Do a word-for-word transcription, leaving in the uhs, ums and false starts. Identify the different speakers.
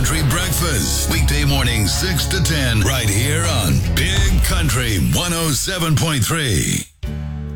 Speaker 1: Country Breakfast. Weekday mornings six to ten right here on Big Country one oh seven point three.